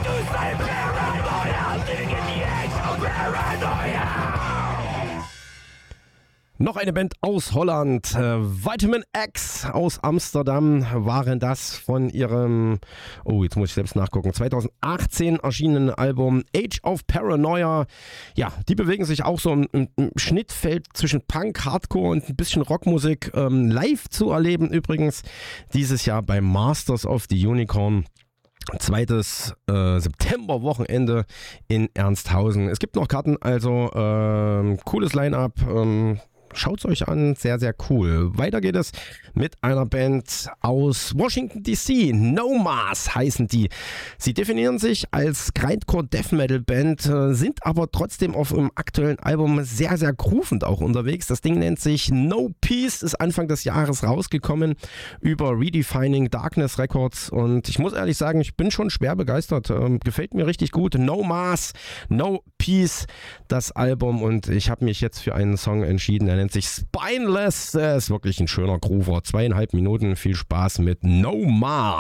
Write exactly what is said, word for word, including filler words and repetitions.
Noch eine Band aus Holland, äh, Vitamin X aus Amsterdam waren das von ihrem, oh jetzt muss ich selbst nachgucken, zwanzig achtzehn erschienenen Album Age of Paranoia. Ja, die bewegen sich auch so im, im Schnittfeld zwischen Punk, Hardcore und ein bisschen Rockmusik. Ähm, live zu erleben übrigens dieses Jahr beim Masters of the Unicorn. Zweites äh, September-Wochenende in Ernsthausen. Es gibt noch Karten, also ähm, cooles Line-Up. Ähm, Schaut's euch an, sehr, sehr cool. Weiter geht es mit einer Band aus Washington D C. No Mass heißen die. Sie definieren sich als Grindcore Death Metal Band, sind aber trotzdem auf dem aktuellen Album sehr, sehr groovend auch unterwegs. Das Ding nennt sich No Peace, ist Anfang des Jahres rausgekommen über Redefining Darkness Records und ich muss ehrlich sagen, ich bin schon schwer begeistert. Ähm, gefällt mir richtig gut. No Mass, No Peace, das Album und ich habe mich jetzt für einen Song entschieden. Er nennt sich Spineless. Er ist wirklich ein schöner Groover. Zweieinhalb Minuten. Viel Spaß mit No Mars.